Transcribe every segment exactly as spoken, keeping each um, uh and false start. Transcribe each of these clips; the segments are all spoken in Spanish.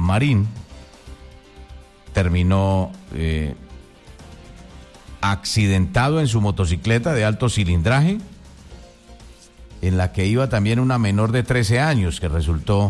Marín terminó eh, accidentado en su motocicleta de alto cilindraje, en la que iba también una menor de trece años que resultó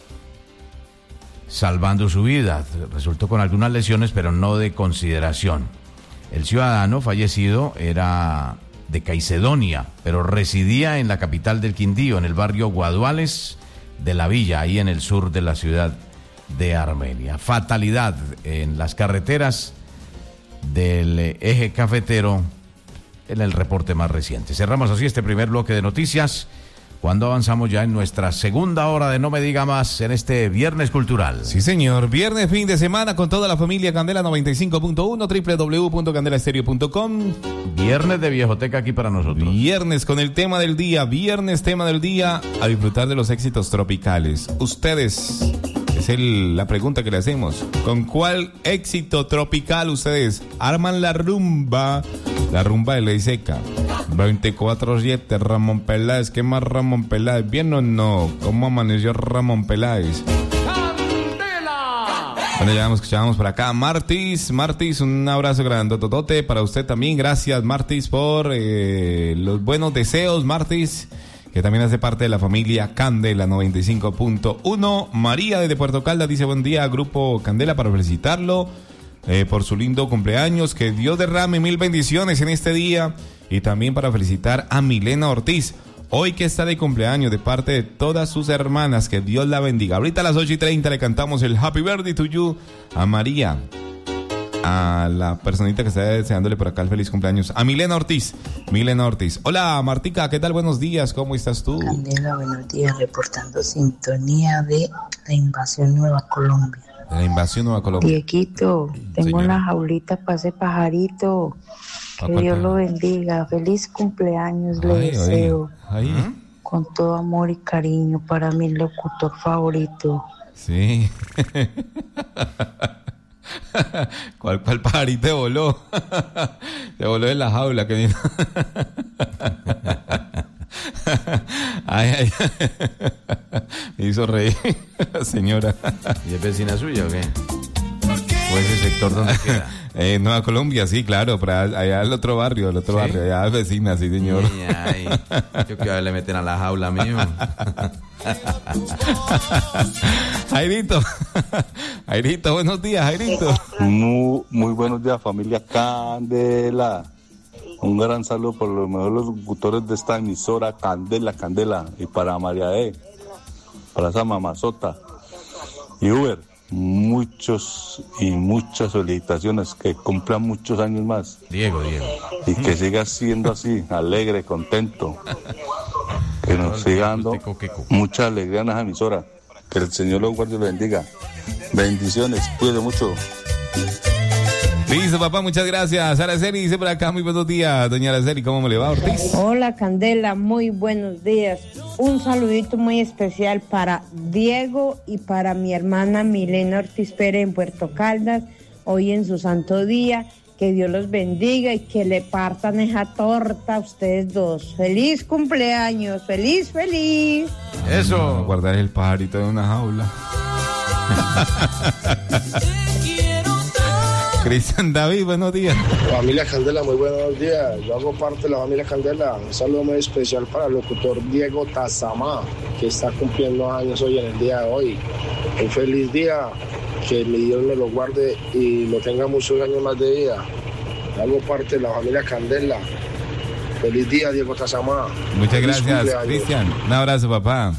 salvando su vida. Resultó con algunas lesiones, pero no de consideración. El ciudadano fallecido era de Caicedonia, pero residía en la capital del Quindío, en el barrio Guaduales de la Villa, ahí en el sur de la ciudad de Armenia. Fatalidad en las carreteras del eje cafetero en el reporte más reciente. Cerramos así este primer bloque de noticias, cuando avanzamos ya en nuestra segunda hora de No Me Diga Más en este Viernes Cultural. Sí, señor. Viernes, fin de semana con toda la familia Candela noventa y cinco punto uno, doble u doble u doble u punto candela estéreo punto com. Viernes de Viejoteca aquí para nosotros. Viernes con el tema del día. Viernes, tema del día, a disfrutar de los éxitos tropicales. Ustedes, es el, la pregunta que le hacemos. ¿Con cuál éxito tropical ustedes arman la rumba? La rumba de Ley Seca. veinticuatro siete, Ramón Peláez. ¿Qué más Ramón Peláez? ¿Bien o no? ¿Cómo amaneció Ramón Peláez? ¡Candela! Bueno, ya escuchábamos por acá. Martis, Martis, un abrazo grandototote para usted también. Gracias, Martis, por eh, los buenos deseos, Martis, que también hace parte de la familia Candela noventa y cinco punto uno. María desde Puerto Caldas dice: buen día, Grupo Candela, para felicitarlo eh, por su lindo cumpleaños. Que Dios derrame mil bendiciones en este día. Y también para felicitar a Milena Ortiz, hoy que está de cumpleaños, de parte de todas sus hermanas. Que Dios la bendiga. Ahorita a las ocho y treinta le cantamos el Happy Birthday to You a María, a la personita que está deseándole por acá el feliz cumpleaños, a Milena Ortiz. Milena Ortiz. Hola, Martica, ¿qué tal? Buenos días, ¿cómo estás tú? Candela, buenos días, reportando sintonía de la invasión Nueva Colombia. De la invasión Nueva Colombia. Dieguito, tengo Señora. una jaulita para ese pajarito. Que Dios lo bendiga. Feliz cumpleaños, le Ay, deseo. Ay. Ay. Con todo amor y cariño para mi locutor favorito. Sí. ¿Cuál, cuál pajarito te voló? Te voló de la jaula. Que vino. Ay, ay. Me hizo reír, señora. ¿Y es vecina suya o qué? ¿O ese sector donde queda? Eh, Nueva Colombia, sí, claro, pero allá al otro barrio, al otro ¿Sí? barrio, allá es vecina, sí, señor. Ay, ay, yo que le meten a la jaula mismo. Jairito, Jairito, buenos días, Jairito. Muy, muy buenos días, familia Candela. Un gran saludo por los mejores locutores de esta emisora, Candela, Candela. Y para María E, para esa mamazota. Y Uber, muchos y muchas felicitaciones, que cumplan muchos años más. Diego, Diego. Y que siga siendo así, alegre, contento. Que nos siga dando mucha alegría en esa emisora. Que el Señor los guarde y los bendiga. Bendiciones, cuídense mucho. Listo, papá, muchas gracias. Araceli dice por acá, muy buenos días, doña Araceli, ¿cómo me le va, Ortiz? Hola, Candela, muy buenos días. Un saludito muy especial para Diego y para mi hermana Milena Ortiz Pérez en Puerto Caldas, hoy en su santo día. Que Dios los bendiga y que le partan esa torta a ustedes dos. ¡Feliz cumpleaños! ¡Feliz, feliz! Eso. Vamos a guardar el pajarito en una jaula. Cristian David, buenos días. Familia Candela, muy buenos días. Yo hago parte de la familia Candela. Un saludo muy especial para el locutor Diego Tazamá, que está cumpliendo años hoy en el día de hoy. Un feliz día, que mi Dios me lo guarde y lo tenga muchos años más de vida. Yo hago parte de la familia Candela. Feliz día, Diego Tazamá. Muchas Feliz gracias, cumpleaños. Cristian. Un abrazo, papá.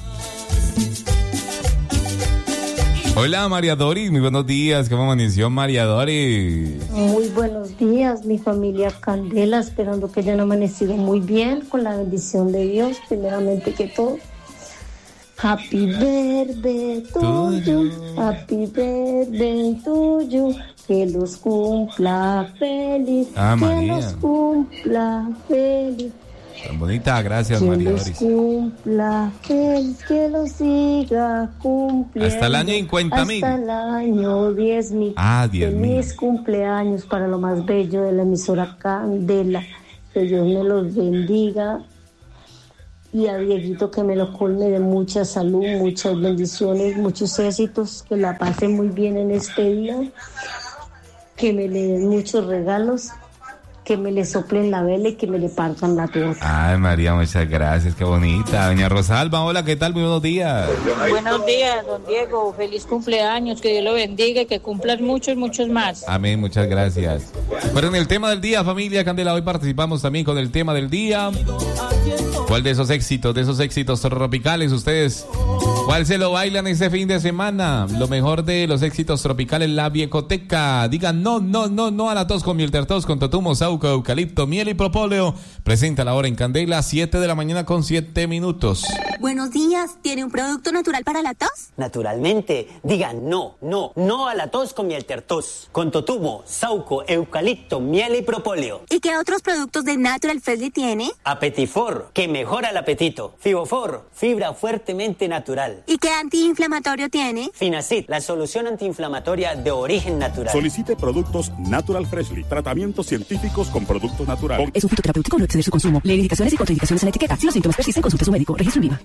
Hola, María Doris, muy buenos días. ¿Cómo amaneció María Doris? Muy buenos días, mi familia Candela, esperando que hayan amanecido muy bien, con la bendición de Dios, primeramente que todo. Happy birthday to you, happy birthday to you, que los cumpla feliz, Ah, que María. los cumpla feliz. Tan bonita, gracias, Que María los Doris. cumpla feliz, que los siga cumpliendo. Hasta el año cincuenta mil. Hasta el año diez mil. Ah, diez mil. Feliz cumpleaños para lo más bello de la emisora Candela. Que Dios me los bendiga y a Dieguito que me lo colme de mucha salud, muchas bendiciones, muchos éxitos, que la pase muy bien en este día, que me le den muchos regalos, que me le soplen la vela y que me le partan la torta. Ay, María, muchas gracias, qué bonita. Doña Rosalba, hola, ¿qué tal? Muy buenos días. Buenos días, don Diego. Feliz cumpleaños, que Dios lo bendiga y que cumplas muchos, muchos más. Amén, muchas gracias. Pero en el tema del día, familia Candela, hoy participamos también con el tema del día. ¿Cuál de esos éxitos, de esos éxitos tropicales ustedes, cuál se lo bailan este fin de semana? Lo mejor de los éxitos tropicales, la viejoteca. Digan no, no, no, no a la tos con Miltertos, con Totumo, Sauco, Eucalipto, miel y propóleo. Presenta la hora en Candela, siete de la mañana con siete minutos. Buenos días, ¿tiene un producto natural para la tos? Naturalmente, digan no, no, no a la tos con Miltertos, con Totumo, Sauco, Eucalipto, miel y propóleo. ¿Y qué otros productos de Natural Freshly tiene? Apetifor, que mejora el apetito. Fibofor, fibra fuertemente natural. ¿Y qué antiinflamatorio tiene? Finacid, la solución antiinflamatoria de origen natural. Solicite productos Natural Freshly, tratamientos científicos con productos naturales. Es un fitoterapéutico, no exceder su consumo. Lee indicaciones y contraindicaciones en la etiqueta. Si los síntomas persisten, consulte a su médico. Registro INVIMA.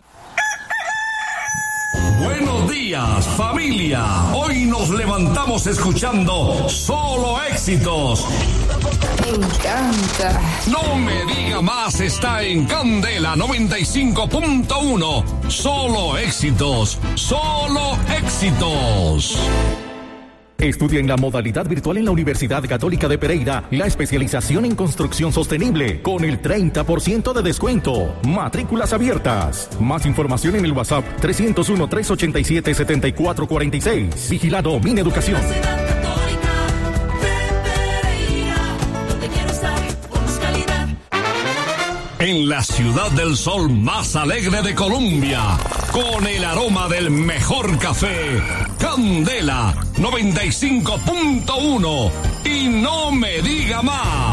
Buenos días, familia. Hoy nos levantamos escuchando solo éxitos. Me encanta. No me diga más, está en Candela noventa y cinco punto uno. Solo éxitos, solo éxitos. Estudia en la modalidad virtual en la Universidad Católica de Pereira la especialización en construcción sostenible con el treinta por ciento de descuento. Matrículas abiertas. Más información en el WhatsApp tres cero uno, tres ocho siete, siete cuatro cuatro seis. Vigilado Mineducación. En la ciudad del sol más alegre de Colombia, con el aroma del mejor café, Candela noventa y cinco punto uno. Y no me diga más.